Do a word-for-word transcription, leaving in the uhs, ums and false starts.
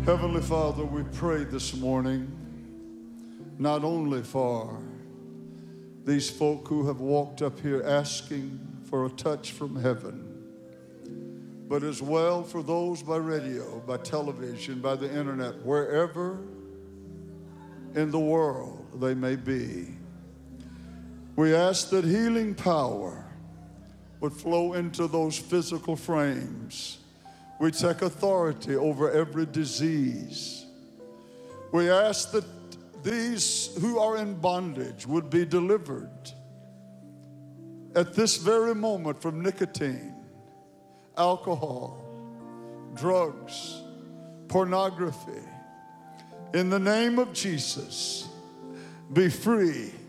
Heavenly Father, we pray this morning not only for these folk who have walked up here asking for a touch from heaven, but as well for those by radio, by television, by the internet, wherever in the world they may be. We ask that healing power would flow into those physical frames. We take authority over every disease. We ask that these who are in bondage would be delivered at this very moment from nicotine, alcohol, drugs, pornography. In the name of Jesus, be free